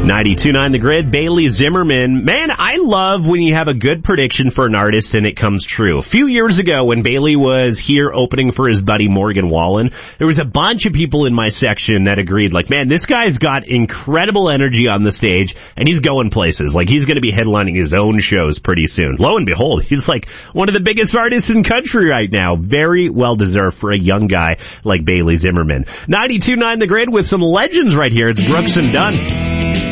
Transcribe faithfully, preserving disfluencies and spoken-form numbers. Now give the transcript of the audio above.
ninety-two point nine The Grid, Bailey Zimmerman. Man, I love when you have a good prediction for an artist and it comes true. A few years ago when Bailey was here opening for his buddy Morgan Wallen, there was a bunch of people in my section that agreed, like, man, this guy's got incredible energy on the stage and he's going places. Like, he's going to be headlining his own shows pretty soon. Lo and behold, he's like one of the biggest artists in country right now. Very well deserved for a young guy like Bailey Zimmerman. ninety-two point nine The Grid with some legends right here. It's Brooks and Dunn.